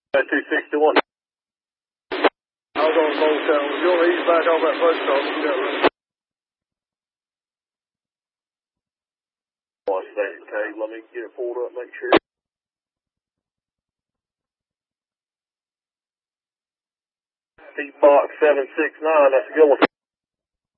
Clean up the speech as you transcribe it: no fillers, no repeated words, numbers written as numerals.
261. I was on Bolt Town. You'll ease back off that bus stop. You got it. Okay, let me get it pulled up, make sure. Box 769, that's a good one.